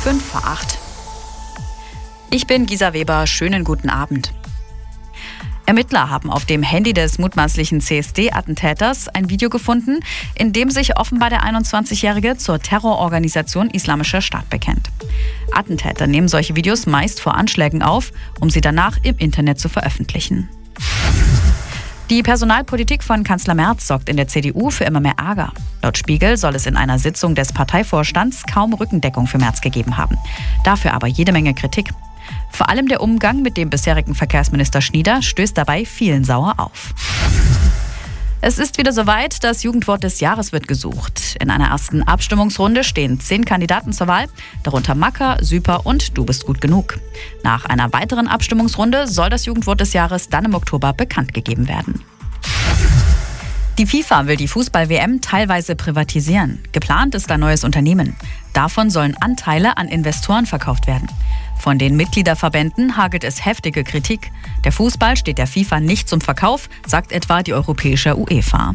8:05. Ich bin Gisa Weber, schönen guten Abend. Ermittler haben auf dem Handy des mutmaßlichen CSD-Attentäters ein Video gefunden, in dem sich offenbar der 21-Jährige zur Terrororganisation Islamischer Staat bekennt. Attentäter nehmen solche Videos meist vor Anschlägen auf, um sie danach im Internet zu veröffentlichen. Die Personalpolitik von Kanzler Merz sorgt in der CDU für immer mehr Ärger. Laut Spiegel soll es in einer Sitzung des Parteivorstands kaum Rückendeckung für Merz gegeben haben. Dafür aber jede Menge Kritik. Vor allem der Umgang mit dem bisherigen Verkehrsminister Schnieder stößt dabei vielen sauer auf. Es ist wieder soweit, das Jugendwort des Jahres wird gesucht. In einer ersten Abstimmungsrunde stehen 10 Kandidaten zur Wahl, darunter Macker, Süper und Du bist gut genug. Nach einer weiteren Abstimmungsrunde soll das Jugendwort des Jahres dann im Oktober bekannt gegeben werden. Die FIFA will die Fußball-WM teilweise privatisieren. Geplant ist ein neues Unternehmen. Davon sollen Anteile an Investoren verkauft werden. Von den Mitgliederverbänden hagelt es heftige Kritik. Der Fußball steht der FIFA nicht zum Verkauf, sagt etwa die europäische UEFA.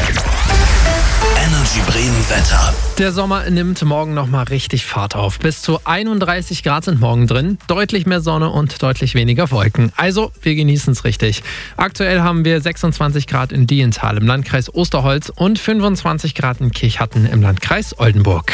Energy Bremen Wetter. Der Sommer nimmt morgen nochmal richtig Fahrt auf. Bis zu 31 Grad sind morgen drin, deutlich mehr Sonne und deutlich weniger Wolken. Also, wir genießen es richtig. Aktuell haben wir 26 Grad in Dienthal im Landkreis Osterholz und 25 Grad in Kirchhatten im Landkreis Oldenburg.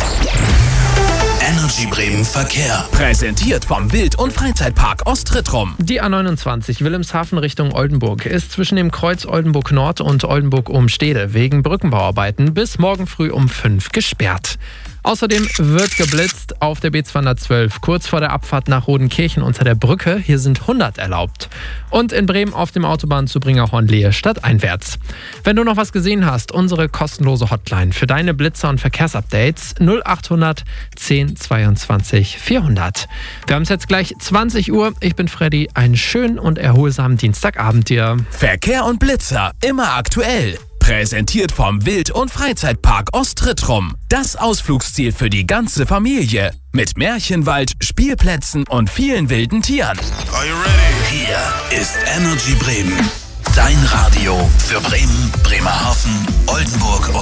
Energy Bremen Verkehr. Präsentiert vom Wild- und Freizeitpark Ostrittrum. Die A29 Wilhelmshaven Richtung Oldenburg ist zwischen dem Kreuz Oldenburg Nord und Oldenburg Umstede wegen Brückenbauarbeiten bis morgen früh um 5 gesperrt. Außerdem wird geblitzt auf der B212, kurz vor der Abfahrt nach Rodenkirchen unter der Brücke. Hier sind 100 erlaubt. Und in Bremen auf dem Autobahnzubringer-Hornlehe stadteinwärts. Wenn du noch was gesehen hast, unsere kostenlose Hotline für deine Blitzer- und Verkehrsupdates 0800 10 22 400. Wir haben es jetzt gleich 20 Uhr. Ich bin Freddy. Einen schönen und erholsamen Dienstagabend dir. Verkehr und Blitzer immer aktuell. Präsentiert vom Wild- und Freizeitpark Ostrittrum. Das Ausflugsziel für die ganze Familie. Mit Märchenwald, Spielplätzen und vielen wilden Tieren. Are you ready? Hier ist Energy Bremen. Dein Radio für Bremen, Bremerhaven, Oldenburg und